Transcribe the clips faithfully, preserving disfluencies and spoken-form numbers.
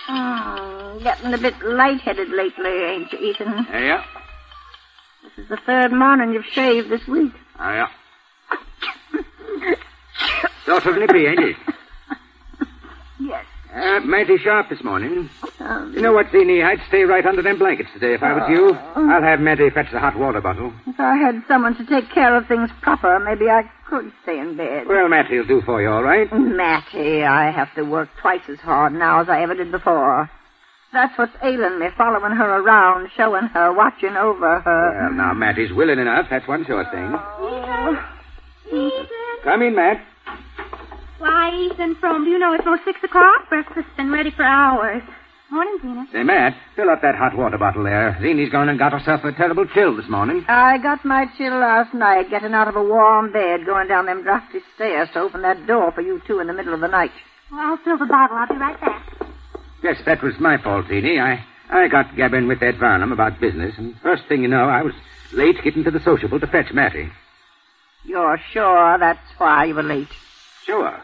Mm, getting a bit lightheaded lately, ain't you, Ethan? Yeah. This is the third morning you've shaved this week. Oh, yeah. Sort of nippy, ain't it? Yes. Uh, mighty sharp this morning. Um, You know what, Zini? I'd stay right under them blankets today if I was you. I'll have Matty fetch the hot water bottle. If I had someone to take care of things proper, maybe I could stay in bed. Well, Matty'll do for you, all right? Matty, I have to work twice as hard now as I ever did before. That's what's ailing me, following her around, showing her, watching over her. Well, now, Matty's willing enough. That's one sure thing. Oh. Ethan. Come in, Matt. Why, Ethan, from, do you know it's almost six o'clock? Breakfast's been ready for hours. Morning, Zena. Say, Matt, fill up that hot water bottle there. Zini's gone and got herself a terrible chill this morning. I got my chill last night, getting out of a warm bed, going down them drafty stairs to open that door for you two in the middle of the night. Well, I'll fill the bottle. I'll be right back. Yes, that was my fault, Zini. I, I got gabbing with that Varnum about business, and first thing you know, I was late getting to the sociable to fetch Matty. You're sure that's why you were late? Sure.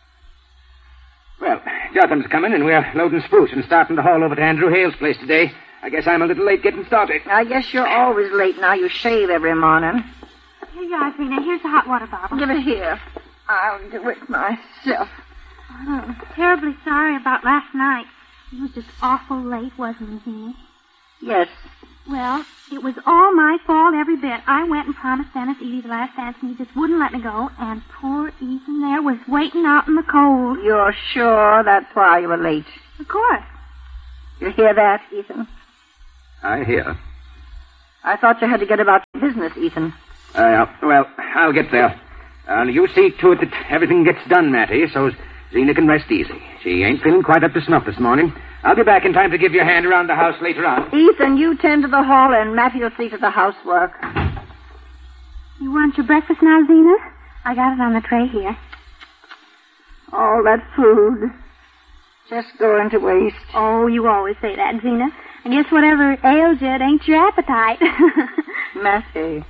Well, Jotham's coming, and we're loading spruce and starting to haul over to Andrew Hale's place today. I guess I'm a little late getting started. I guess you're always late now. You shave every morning. Here you are, Zena. Here's the hot water bottle. Give it here. I'll do it myself. I'm terribly sorry about last night. It was just awful late, wasn't it, Zena? Yes. Well, it was all my fault, every bit. I went and promised Dennis Edie the last dance, and he just wouldn't let me go. And poor Ethan there was waiting out in the cold. You're sure that's why you were late? Of course. You hear that, Ethan? I hear. I thought you had to get about your business, Ethan. Uh, well, I'll get there. Uh, you see to it that everything gets done, Matty, so Zena can rest easy. She ain't feeling quite up to snuff this morning. I'll be back in time to give you a hand around the house later on. Ethan, you tend to the hall, and Matty will see to the housework. You want your breakfast now, Zena? I got it on the tray here. All that food. Just going to waste. Oh, you always say that, Zena. I guess whatever ails you, it ain't your appetite. Matty.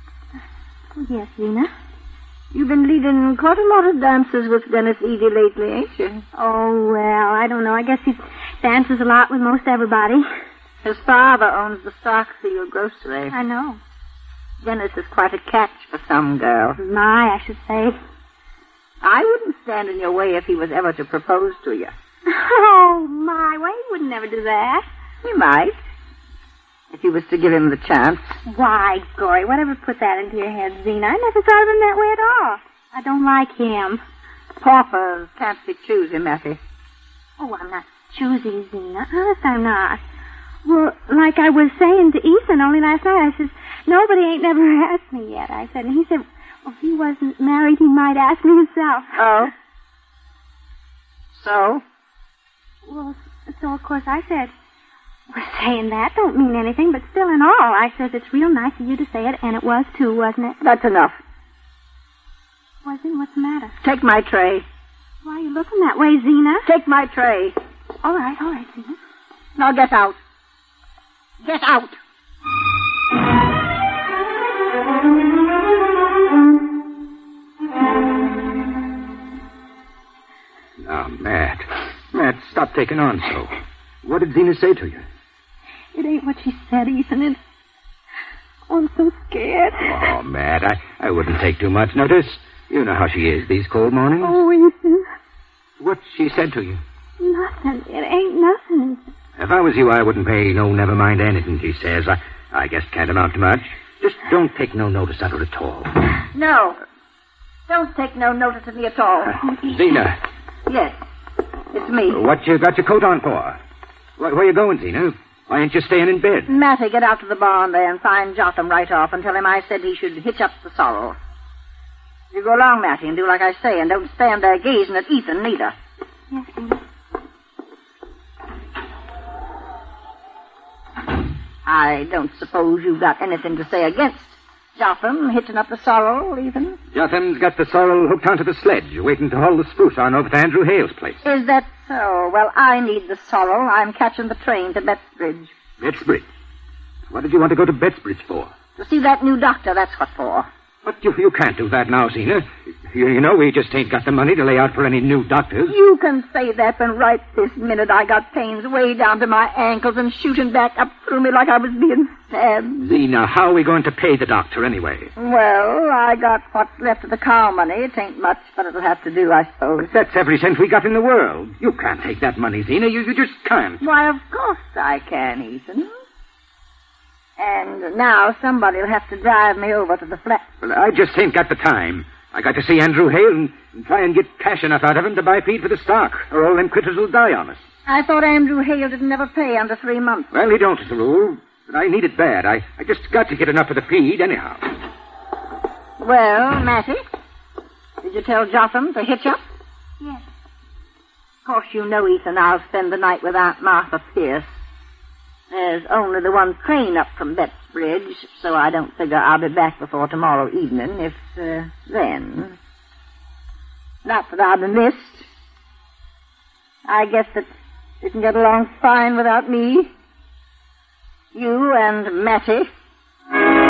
Yes, Zena? You've been leading quite a lot of dances with Dennis Edie lately, ain't you? Oh, well, I don't know. I guess he dances a lot with most everybody. His father owns the Starkfield grocery. I know. Dennis is quite a catch for some girls. My, I should say. I wouldn't stand in your way if he was ever to propose to you. Oh, my. Well, he would never do that. He might. If you was to give him the chance. Why, Gory, whatever put that into your head, Zena? I never thought of him that way at all. I don't like him. Paupers can't be choosy, Matty. Oh, I'm not choosy, Zena. Honest, I'm not. Well, like I was saying to Ethan only last night, I said, nobody ain't never asked me yet. I said, and he said, well, if he wasn't married, he might ask me himself. Oh? So? Well, so of course I said, well, saying that don't mean anything, but still in all, I says it's real nice of you to say it, and it was too, wasn't it? That's enough. Wasn't? What's the matter? Take my tray. Why are you looking that way, Zena? Take my tray. All right, all right, Zena. Now get out. Get out. Now, Matt. Matt, stop taking on so. What did Zena say to you? It ain't what she said, Ethan. It's... Oh, I'm so scared. Oh, Matt, I, I wouldn't take too much notice. You know how she is these cold mornings. Oh, Ethan. What she said to you? Nothing. It ain't nothing. If I was you, I wouldn't pay no never mind anything she says. I, I guess it can't amount to much. Just don't take no notice of her at all. No. Don't take no notice of me at all. Uh, Zena. Yes. It's me. What you got your coat on for? Where, where you going, Zena? Why ain't you staying in bed? Matty, get out to the barn there and find Jotham right off and tell him I said he should hitch up the sorrel. You go along, Matty, and do like I say, and don't stand there gazing at Ethan, neither. Yes, Zena. I don't suppose you've got anything to say against Jotham hitching up the sorrel, Ethan? Jotham's got the sorrel hooked onto the sledge, waiting to haul the spruce on over to Andrew Hale's place. Is that so? Well, I need the sorrel. I'm catching the train to Bettsbridge. Bettsbridge? What did you want to go to Bettsbridge for? To see that new doctor, that's what for. But you, you can't do that now, Zena. You, you know we just ain't got the money to lay out for any new doctors. You can say that, but right this minute I got pains way down to my ankles and shooting back up through me like I was being stabbed. Zena, how are we going to pay the doctor anyway? Well, I got what's left of the cow money. It ain't much, but it'll have to do, I suppose. That's every cent we got in the world. You can't take that money, Zena. You, you just can't. Why, of course I can, Ethan. And now somebody will have to drive me over to the flat. Well, I just ain't got the time. I got to see Andrew Hale and, and try and get cash enough out of him to buy feed for the stock, or all them critters will die on us. I thought Andrew Hale didn't ever pay under three months. Well, he don't as a rule, but I need it bad. I, I just got to get enough of the feed anyhow. Well, Mattie, did you tell Jotham to hitch up? Yes. Of course, you know, Ethan, I'll spend the night with Aunt Martha Pierce. There's only the one train up from Bettsbridge, so I don't figure I'll be back before tomorrow evening, if uh, then. Not that I'll be missed. I guess that you can get along fine without me. You and Mattie.